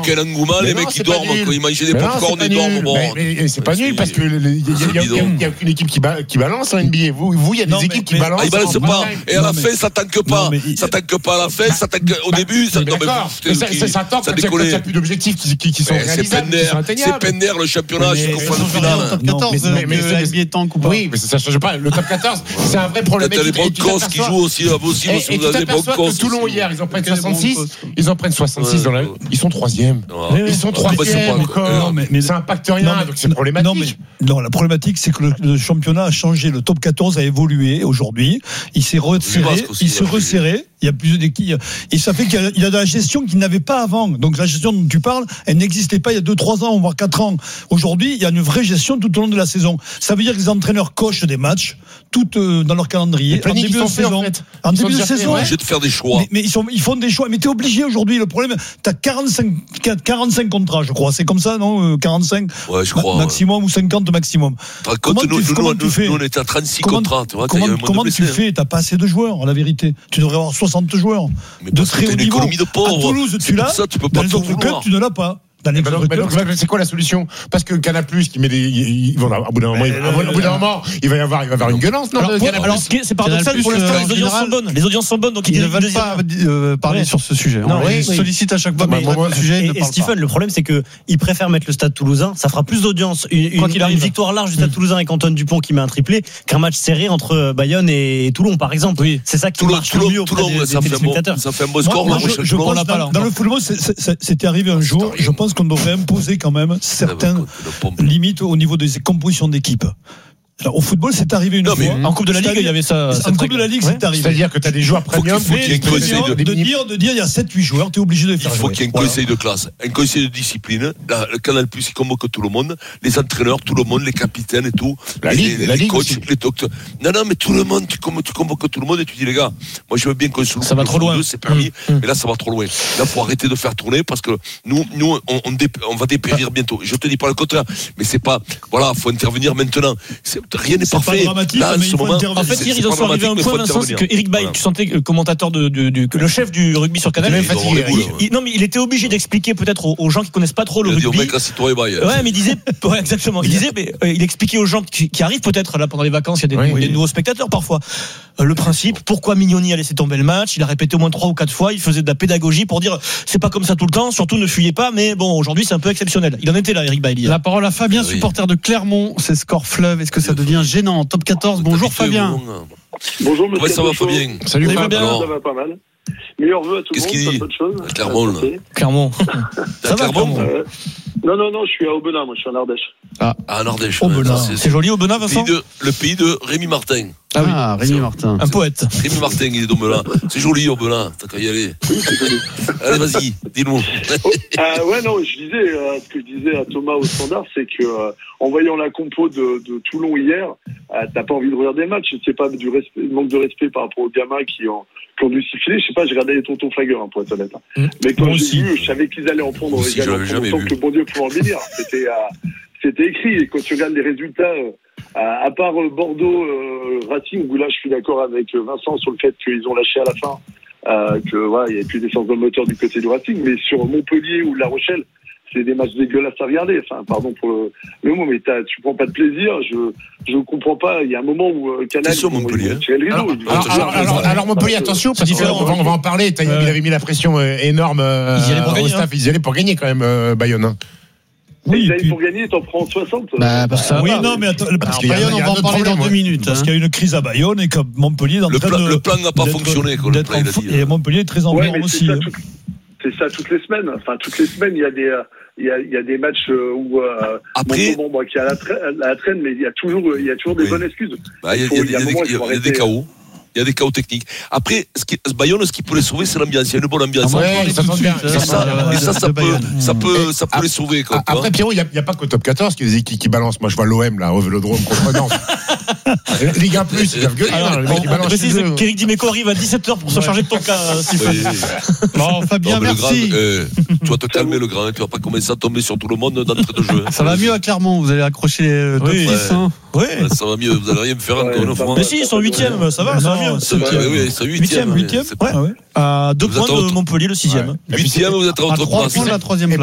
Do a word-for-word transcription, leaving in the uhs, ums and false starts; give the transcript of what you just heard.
quel engouement, les mecs qui dorment, ils mangent des popcorn et dorment. Bon, mais c'est pas nul parce que il y a une équipe qui balance en N B A. Vous, vous, il y a des équipes qui balancent. Ils balancent pas. Et à la fin, ça tanque pas. Ça tanque pas à la fin. Ça tanque au début. Ça tanque quand il n'y a plus d'objectifs qui sont réalisables. C'est Pender le championnat. Je comprends le final. Mais le N B A tank ou pas? Oui, mais ça change pas. Le top quatorze, c'est un vrai problème. Il y a les Broncos qui jouent aussi. Et tu t'aperçois que Toulon hier, ils en prennent soixante-six. Ils en prennent soixante-six dans la. Ils sont troisième. Ils sont troisième encore. Mais ça impacte rien. Donc c'est problématique. Non, la problématique, c'est que le championnat a changé. Le top quatorze a évolué aujourd'hui. Il s'est resserré. Il s'est resserré. Il y a plus d'équipes. Et ça fait qu'il y a, il y a de la gestion qu'il n'avait pas avant. Donc la gestion dont tu parles, elle n'existait pas il y a deux trois ans, voire quatre ans. Aujourd'hui, il y a une vraie gestion tout au long de la saison. Ça veut dire que les entraîneurs cochent des matchs, tout euh, dans leur calendrier. En début de saison. En, fait. en début de saison. Ouais. Obligé de faire des choix. Mais, mais ils, sont, ils font des choix. Mais t'es obligé aujourd'hui. Le problème, t'as quarante-cinq, quarante-cinq contrats, je crois. C'est comme ça, non? quarante-cinq ouais, je crois, maximum ouais. ou cinquante maximum. Comment tu, nous, tu, nous, comment nous, tu fais nous, on était à trente-six comment, contrats. Tu vois, comment comment tu fais? T'as pas assez de joueurs, la vérité. Tu devrais avoir soixante joueurs. Mais de très haut niveau. De pauvre. À Toulouse, tu l'as. Ça, tu peux pas dans les autres clubs, tu ne l'as pas. Bah donc, bah donc, c'est quoi la solution? Parce que Canal+, qui met des, ils vont, au bout d'un moment, il, au bout d'un moment, il va y avoir, il va y avoir une gueulance, non? Alors, pour, alors c'est paradoxal, pour l'instant, les audiences sont bonnes. Les audiences sont bonnes, donc ils ne veulent pas euh, parler ouais. sur ce sujet. Non, on oui, les oui. sollicite à chaque fois, mais le sujet. Et, et Stephen, le problème, c'est que ils préfèrent mettre le Stade Toulousain. Ça fera plus d'audience. Une, une, une victoire large du Stade Toulousain avec Antoine Dupont qui met un triplé qu'un match serré entre Bayonne et Toulon, par exemple. Oui. C'est ça qui marche le mieux auprès des téléspectateurs. Ça fait un beau score. Je pense dans le football, c'était arrivé un jour. Je pense qu'on devrait imposer quand même certaines limites au niveau des compositions d'équipe. Alors, au football, c'est arrivé une non, fois. En Coupe de la Ligue, il y avait ça. En Coupe de la Ligue, c'est arrivé. C'est-à-dire que tu as des joueurs premium. Faut qu'il y ait un conseil de... de dire, de dire, il y a sept huit joueurs, tu es obligé de les faire jouer. Il faut qu'il y ait un voilà. conseil de classe, un conseil de discipline. Là, le Canal+, il convoque tout le monde, les entraîneurs, tout le monde, les capitaines et tout. La les, Ligue, les, la les Ligue coachs, aussi. les docteurs. Non, non, mais tout le monde, tu, tu convoques tout le monde et tu dis, les gars, moi, je veux bien qu'on se ça va trop loin. C'est permis, mmh. mais là, ça va trop loin. Là, il faut arrêter de faire tourner parce que nous, nous, on, on, dé, on va dépérir bientôt. Je te dis pas le contraire, mais c'est pas, voilà, faut intervenir maintenant. C'est, rien n'est parfait. Là, en, moment, en fait, hier, ils en sont arrivés à un point, Vincent, c'est que Eric Bailly, voilà. tu sentais que le commentateur de, de, de, que le chef du rugby sur Canal, il, fatigué, il, il, il, non mais il était obligé d'expliquer peut-être aux, aux gens qui connaissent pas trop le il rugby. Mec, ouais, mais il disait, ouais, exactement. Il disait, mais euh, il expliquait aux gens qui, qui arrivent peut-être là pendant les vacances, il y a des, oui, des oui. nouveaux spectateurs parfois. Euh, le principe, pourquoi Mignoni a laissé tomber le match, il a répété au moins trois ou quatre fois, il faisait de la pédagogie pour dire c'est pas comme ça tout le temps, surtout ne fuyez pas, mais bon aujourd'hui c'est un peu exceptionnel. Il en était là, Eric Bailly. La parole à Fabien, oui. supporter de Clermont, c'est score fleuve. Est-ce que ça devient gênant en top quatorze? Bonjour Fabien. Bonjour monsieur. Ouais, ça va Fabien. Salut Fabien. Ça va pas mal. Meilleurs vœux à tout le monde. Qu'est-ce qu'il dit? Clermont. Clermont. Ça va Clermont? Non, non, non, je suis à Aubenas, moi je suis en Ardèche. Ah, en Ardèche. Aubenas. C'est, c'est joli Aubenas, Vincent? Pays de, le pays de Rémi Martin. Ah, oui. ah Rémi Martin. Un poète. Rémi Martin, il est d'Aubenas. C'est joli Aubenas, t'as qu'à y aller. Oui, c'est joli. Allez, vas-y, dis-nous. Oh, euh, ouais, non, je disais, euh, ce que je disais à Thomas au standard, c'est que euh, en voyant la compo de, de Toulon hier, euh, t'as pas envie de regarder le match. C'est pas du respect, manque de respect par rapport aux gamins qui ont, qui ont dû siffler. Je sais pas, j'ai regardé les tontons flagueurs, hein, pour être honnête. Mmh. Mais quand j'ai aussi. vu, je savais qu'ils allaient en prendre aussi, également pour que le bon Dieu pouvait en bénir. C'était, euh, c'était écrit. Et quand tu regardes les résultats, euh, à part Bordeaux, euh, Racing, où là je suis d'accord avec Vincent sur le fait qu'ils ont lâché à la fin, euh, que voilà, il n'y avait plus d'essence dans le moteur du côté du Racing, mais sur Montpellier ou La Rochelle, c'est des matchs dégueulasses à regarder. Enfin, pardon pour le, le mot, mais tu prends pas de plaisir. Je je comprends pas. Il y a un moment où euh, Canal sur Montpellier. Tirer le rideau. Alors, alors, alors, alors, alors Montpellier, attention, parce qu'on va, on va en parler. Il euh, avait mis la pression euh, énorme euh, ils y allaient pour gagner, au staff. Hein. Ils y allaient pour gagner quand même, euh, Bayonne. Hein. Oui, puis... pour gagner, t'en prends soixante. Bah, parce que oui, va, non, mais attends, parce que Bayonne, on va en parler dans deux minutes. Parce qu'il y a une crise à Bayonne et que Montpellier est en train de. Le plan n'a pas fonctionné. Et Montpellier est très en forme aussi. C'est ça toutes les semaines. Enfin, toutes les semaines, il y a des. Il y a, il y a des matchs où euh, après bon, bon, bon, qui a la, tra- la traîne, mais il y a toujours, il y a toujours des oui. bonnes excuses. Bah, il, il, faut, il, y a, il, y a, il, y a, il y a des chaos. Il y a des chaos techniques. Après, ce qui, Bayonne, ce qui peut les sauver, c'est l'ambiance. Il y a une bonne ambiance. Ah ouais, ça sent bien. Et ça, ça, et ça, ça peut, ça peut, ça peut les sauver. Quoi, après, Pierrot, il n'y a, a pas qu'au top quatorze qui, qui, qui balance. Moi, je vois l'O M, là, au Vélodrome contre Nantes. Ligue un plus, ils doivent gueuler. Alors, les mecs qui balancent. Je précise qu'Éric Dimeco arrive à dix-sept heures pour se charger de ton cas. Bon, Fabien, merci. Tu vas te calmer, le grand. Tu vas pas commencer à tomber sur tout le monde d'entrée de jeu. Ça va mieux à Clermont. Vous allez accrocher le top six. Oui, ça va mieux. Vous n'allez rien me faire encore une fois. Mais si, ils sont huitièmes. Ça va, ça va mieux. Oui, c'est huitième. huitième, ouais. À deux points de Montpellier, le sixième. Huitième, vous êtes en trois points de la troisième place.